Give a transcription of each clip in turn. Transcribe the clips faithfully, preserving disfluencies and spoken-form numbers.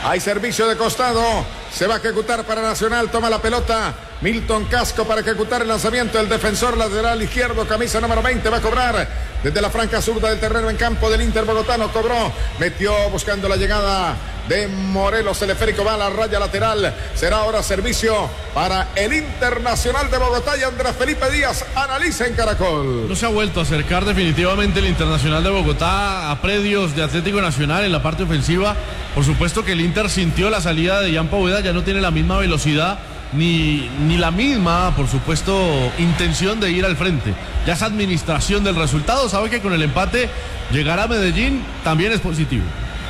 Hay servicio de costado. Se va a ejecutar para Nacional. Toma la pelota Milton Casco para ejecutar el lanzamiento. El defensor lateral izquierdo, camisa número veinte, va a cobrar desde la franca zurda del terreno en campo del Inter bogotano. Cobró, metió buscando la llegada de Morelos. El esférico va a la raya lateral. Será ahora servicio para el Internacional de Bogotá y Andrés Felipe Díaz analiza en Caracol. No se ha vuelto a acercar definitivamente el Internacional de Bogotá a predios de Atlético Nacional en la parte ofensiva. Por supuesto que el Inter sintió la salida de Jan Poveda, ya no tiene la misma velocidad ni, ni la misma, por supuesto, intención de ir al frente. Ya esa administración del resultado, sabe que con el empate llegar a Medellín también es positivo.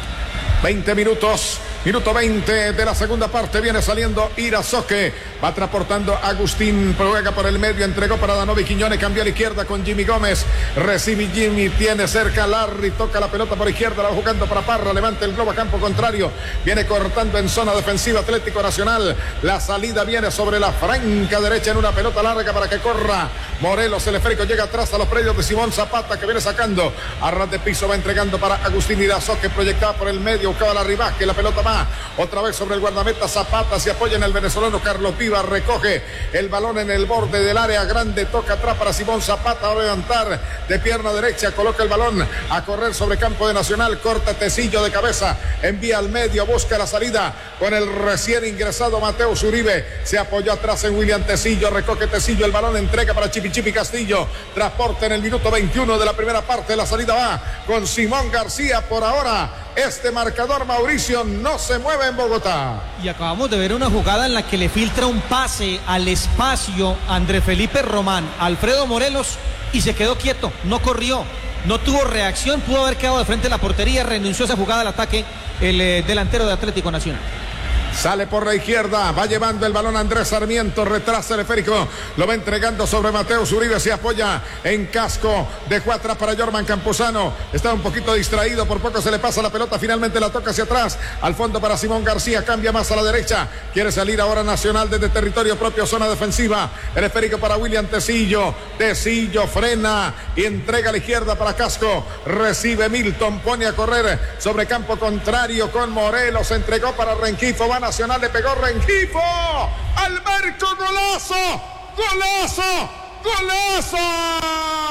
veinte minutos, minuto veinte de la segunda parte, viene saliendo Irazoque, va transportando Agustín, juega por el medio, entregó para Danovi Quiñones, cambió a la izquierda con Jimmy Gómez, recibe Jimmy, tiene cerca Larry, toca la pelota por izquierda, la va jugando para Parra, levanta el globo a campo contrario, viene cortando en zona defensiva Atlético Nacional, la salida viene sobre la franca derecha en una pelota larga para que corra Morelos, el esférico llega atrás a los predios de Simón Zapata que viene sacando, a ras de piso va entregando para Agustín Irazoque, proyectado por el medio, buscaba la ribaje, la pelota va otra vez sobre el guardameta Zapata, se apoya en el venezolano Carlos Viva, recoge el balón en el borde del área grande, toca atrás para Simón Zapata, va a levantar de pierna derecha, coloca el balón a correr sobre campo de Nacional, corta Tecillo de cabeza, envía al medio, busca la salida con el recién ingresado Mateus Uribe, se apoyó atrás en William Tecillo, recoge Tecillo, el balón entrega para Chipi Chipi Castillo, transporte en el minuto veintiuno de la primera parte, la salida va con Simón García, por ahora este marcador, Mauricio, no se mueve en Bogotá. Y acabamos de ver una jugada en la que le filtra un pase al espacio Andrés Felipe Román, Alfredo Morelos, y se quedó quieto, no corrió, no tuvo reacción, pudo haber quedado de frente a la portería, renunció a esa jugada al ataque el eh, delantero de Atlético Nacional. Sale por la izquierda, va llevando el balón Andrés Sarmiento, retrasa el esférico, lo va entregando sobre Mateus Uribe, se apoya en Casco, dejó atrás para Jorman Campuzano, estaba un poquito distraído, por poco se le pasa la pelota, finalmente la toca hacia atrás, al fondo para Simón García, cambia más a la derecha, quiere salir ahora Nacional desde territorio propio, zona defensiva, el esférico para William Tecillo, Tecillo frena y entrega a la izquierda para Casco, recibe Milton, pone a correr sobre campo contrario con Morelos, entregó para Rengifo, van Nacional, le pegó Rengifo al marco, golazo, golazo, golazo.